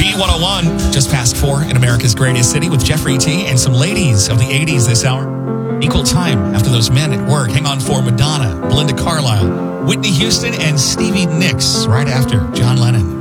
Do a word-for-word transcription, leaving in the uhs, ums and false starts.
B one oh one, just past four in America's greatest city with Jeffrey T. and some ladies of the eighties this hour. Equal time after those men at work. Hang on for Madonna, Belinda Carlisle, Whitney Houston, and Stevie Nicks right after John Lennon.